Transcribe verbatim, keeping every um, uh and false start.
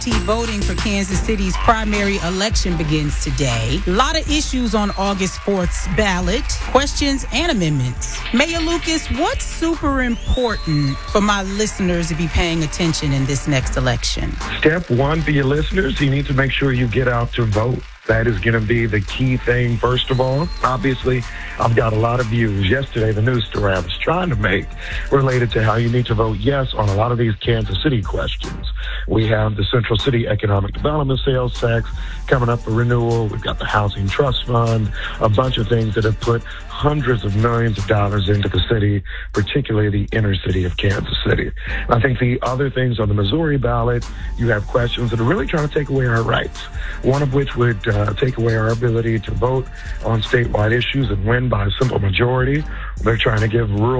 Voting for Kansas City's primary election begins today. A lot of issues on August fourth's ballot, questions and amendments. Mayor Lucas, what's super important for my listeners to be paying attention in this next election? Step one for your listeners, you need to make sure you get out to vote. That is going to be the key thing, first of all. Obviously, I've got a lot of views. Yesterday, the news story I was trying to make related to how you need to vote yes on a lot of these Kansas City questions. We have the Central City Economic Development Sales Tax coming up for renewal. We've got the Housing Trust Fund, a bunch of things that have put hundreds of millions of dollars into the city, particularly the inner city of Kansas City. And I think the other things on the Missouri ballot, you have questions that are really trying to take away our rights, one of which would uh, take away our ability to vote on statewide issues and win by a simple majority. They're trying to give rural